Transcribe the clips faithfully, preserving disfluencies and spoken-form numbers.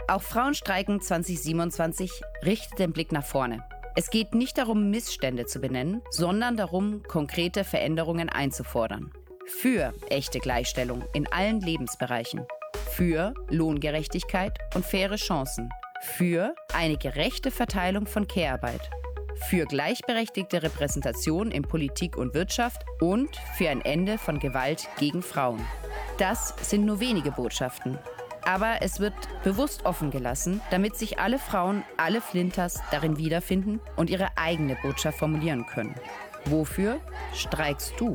Auch Frauenstreiken zwanzig siebenundzwanzig richtet den Blick nach vorne. Es geht nicht darum, Missstände zu benennen, sondern darum, konkrete Veränderungen einzufordern. Für echte Gleichstellung in allen Lebensbereichen. Für Lohngerechtigkeit und faire Chancen. Für eine gerechte Verteilung von Care-Arbeit. Für gleichberechtigte Repräsentation in Politik und Wirtschaft und für ein Ende von Gewalt gegen Frauen. Das sind nur wenige Botschaften. Aber es wird bewusst offen gelassen, damit sich alle Frauen, alle Flinters darin wiederfinden und ihre eigene Botschaft formulieren können. Wofür streikst du?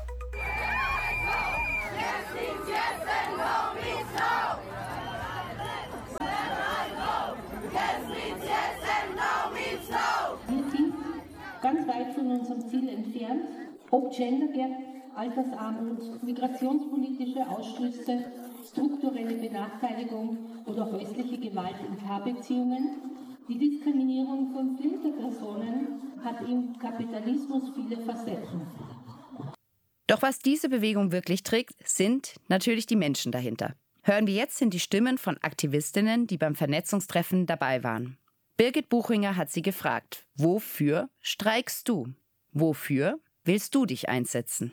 Wir sind ganz weit von unserem Ziel entfernt, ob Gender Gap, Altersarmut, migrationspolitische Ausschlüsse, strukturelle Benachteiligung oder häusliche Gewalt in Paarbeziehungen. Die Diskriminierung von Flinterpersonen hat im Kapitalismus viele Facetten. Doch was diese Bewegung wirklich trägt, sind natürlich die Menschen dahinter. Hören wir jetzt in die Stimmen von Aktivistinnen, die beim Vernetzungstreffen dabei waren. Birgit Buchinger hat sie gefragt, wofür streikst du? Wofür willst du dich einsetzen?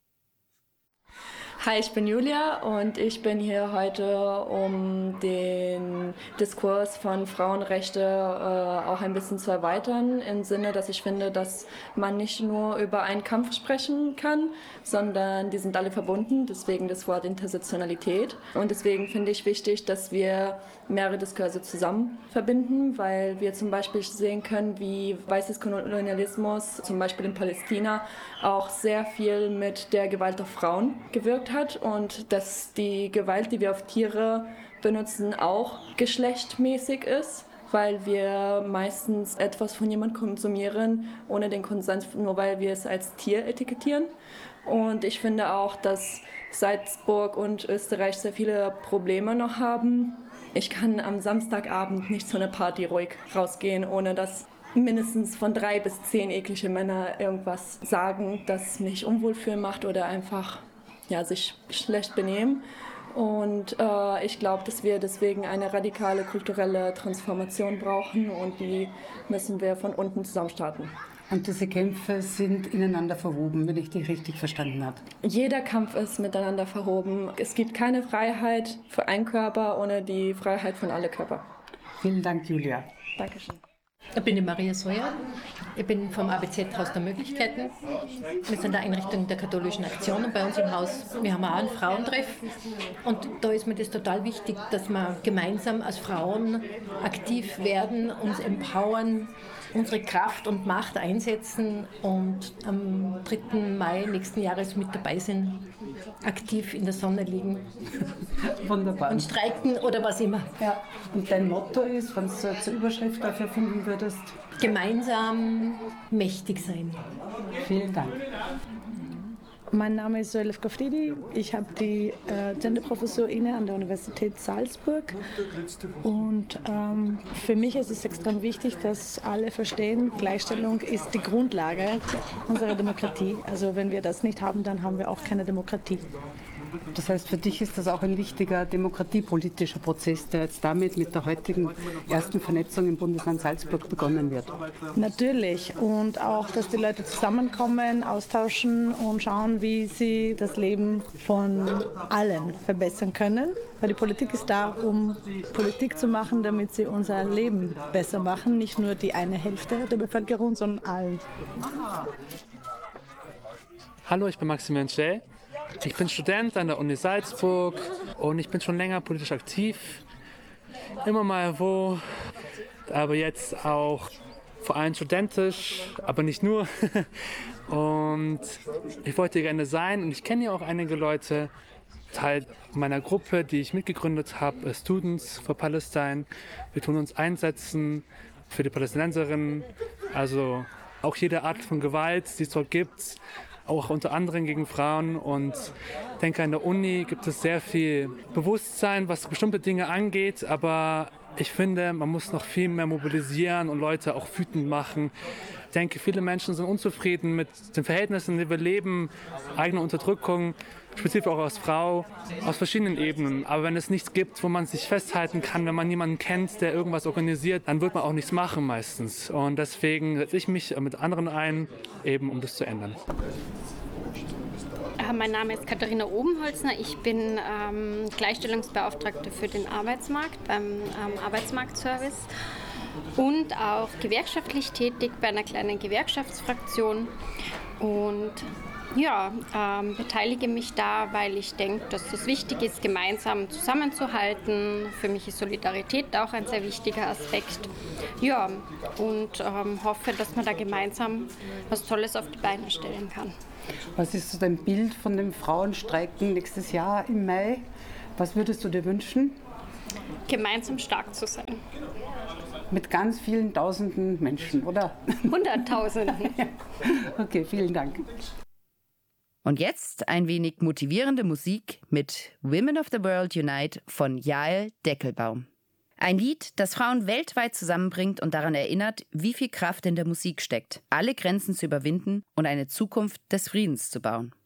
Hi, ich bin Julia und ich bin hier heute, um den Diskurs von Frauenrechte äh, auch ein bisschen zu erweitern, im Sinne, dass ich finde, dass man nicht nur über einen Kampf sprechen kann, sondern die sind alle verbunden, deswegen das Wort Intersektionalität. Und deswegen finde ich wichtig, dass wir mehrere Diskurse zusammen verbinden, weil wir zum Beispiel sehen können, wie weißes Kolonialismus, zum Beispiel in Palästina, auch sehr viel mit der Gewalt auf Frauen gewirkt hat und dass die Gewalt, die wir auf Tiere benutzen, auch geschlechtmäßig ist, weil wir meistens etwas von jemandem konsumieren, ohne den Konsens, nur weil wir es als Tier etikettieren. Und ich finde auch, dass Salzburg und Österreich sehr viele Probleme noch haben. Ich kann am Samstagabend nicht zu einer Party ruhig rausgehen, ohne dass mindestens von drei bis zehn eklige Männer irgendwas sagen, das mich unwohl fühlen macht oder einfach ja, sich schlecht benehmen. Und äh, ich glaube, dass wir deswegen eine radikale kulturelle Transformation brauchen und die müssen wir von unten zusammen starten. Und diese Kämpfe sind ineinander verwoben, wenn ich dich richtig verstanden habe. Jeder Kampf ist miteinander verwoben. Es gibt keine Freiheit für einen Körper ohne die Freiheit von allen Körpern. Vielen Dank, Julia. Dankeschön. Ich bin die Maria Soja. Ich bin vom A B Z-Haus der Möglichkeiten. Wir sind eine Einrichtung der katholischen Aktion und bei uns im Haus, wir haben auch einen Frauentreff. Und da ist mir das total wichtig, dass wir gemeinsam als Frauen aktiv werden, uns empowern, unsere Kraft und Macht einsetzen und am dritten Mai nächsten Jahres mit dabei sind, aktiv in der Sonne liegen. Wunderbar. Und streiken oder was immer. Ja. Und dein Motto ist, wenn du zur Überschrift dafür finden würdest? Gemeinsam mächtig sein. Vielen Dank. Mein Name ist Soelef Gafridi. Ich habe die äh, Genderprofessur inne an der Universität Salzburg. Und ähm, für mich ist es extrem wichtig, dass alle verstehen, Gleichstellung ist die Grundlage unserer Demokratie. Also wenn wir das nicht haben, dann haben wir auch keine Demokratie. Das heißt, für dich ist das auch ein wichtiger demokratiepolitischer Prozess, der jetzt damit mit der heutigen ersten Vernetzung im Bundesland Salzburg begonnen wird. Natürlich. Und auch, dass die Leute zusammenkommen, austauschen und schauen, wie sie das Leben von allen verbessern können. Weil die Politik ist da, um Politik zu machen, damit sie unser Leben besser machen. Nicht nur die eine Hälfte der Bevölkerung, sondern allen. Hallo, ich bin Maximilian Schell. Ich bin Student an der Uni Salzburg und ich bin schon länger politisch aktiv. Immer mal wo, aber jetzt auch vor allem studentisch, aber nicht nur. Und ich wollte gerne sein und ich kenne ja auch einige Leute, Teil meiner Gruppe, die ich mitgegründet habe, Students for Palestine. Wir tun uns einsetzen für die Palästinenserinnen, also auch jede Art von Gewalt, die es dort gibt, auch unter anderem gegen Frauen. Und ich denke, an der Uni gibt es sehr viel Bewusstsein, was bestimmte Dinge angeht, aber Ich finde, man muss noch viel mehr mobilisieren und Leute auch wütend machen. Ich denke, viele Menschen sind unzufrieden mit den Verhältnissen, in denen wir leben, eigene Unterdrückung, spezifisch auch als Frau, aus verschiedenen Ebenen. Aber wenn es nichts gibt, wo man sich festhalten kann, wenn man niemanden kennt, der irgendwas organisiert, dann wird man auch nichts machen meistens. Und deswegen setze ich mich mit anderen ein, eben um das zu ändern. Mein Name ist Katharina Obenholzner. Ich bin ähm, Gleichstellungsbeauftragte für den Arbeitsmarkt beim ähm, Arbeitsmarktservice und auch gewerkschaftlich tätig bei einer kleinen Gewerkschaftsfraktion. Und ja, ähm, beteilige mich da, weil ich denke, dass es wichtig ist, gemeinsam zusammenzuhalten. Für mich ist Solidarität auch ein sehr wichtiger Aspekt. Ja, und ähm, hoffe, dass man da gemeinsam was Tolles auf die Beine stellen kann. Was ist so dein Bild von den Frauenstreiken nächstes Jahr im Mai? Was würdest du dir wünschen? Gemeinsam stark zu sein. Mit ganz vielen tausenden Menschen, oder? Hunderttausenden. Okay, vielen Dank. Und jetzt ein wenig motivierende Musik mit Women of the World Unite von Jael Deckelbaum. Ein Lied, das Frauen weltweit zusammenbringt und daran erinnert, wie viel Kraft in der Musik steckt, alle Grenzen zu überwinden und eine Zukunft des Friedens zu bauen.